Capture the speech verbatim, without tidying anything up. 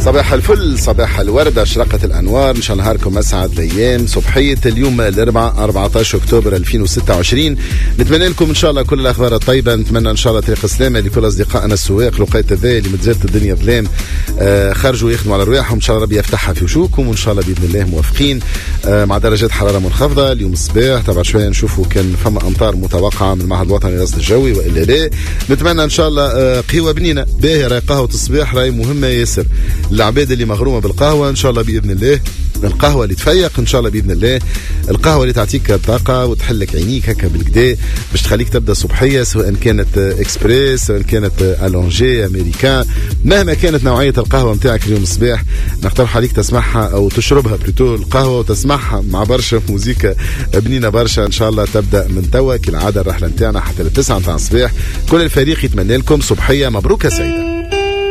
صباح الفل، صباح الوردة، أشرقت الأنوار، إن شاء الله نهاركم أسعد الأيام. صبحية اليوم الأربعاء أربعة عشر أكتوبر ألفين وستة وعشرين، نتمنى لكم إن شاء الله كل الأخبار الطيبة. نتمنى إن شاء الله طريق السلامة لكل أصدقائنا السواق، لقيت الذي اللي متزالت الدنيا ظلام آه خرجوا يخدموا على رواحهم، إن شاء الله ربي يفتحها في وشوكم، وإن شاء الله بإذن الله موافقين آه مع درجات حرارة منخفضة. اليوم الصباح تبع شوية نشوفوا كان فما أمطار متوقعة من المعهد الوطني للرصد الجوي، وإلا لا نتمنى إن شاء الله آه قهوة بنينة باهية. راي قهوة الصباح راي مهمة ياسر، العباد اللي مغرومة بالقهوة إن شاء الله بإذن الله، القهوة اللي تفيق إن شاء الله بإذن الله، القهوة اللي تعطيك طاقة وتحلك عينيك هكا بالكدا باش تخليك تبدأ صبحية، سواء كانت إكسبريس سواء كانت ألونجي أمريكان، مهما كانت نوعية القهوة متاعك اليوم الصباح نقترح عليك تسمعها أو تشربها بلوتو القهوة وتسمعها مع برشا موزيكا بنينة برشا. إن شاء الله تبدأ من توا كالعادة الرحلة متاعنا حتى للتسعة متاع الصباح. كل الفريق يتمنى لكم صبحية مبروكة سعيدة.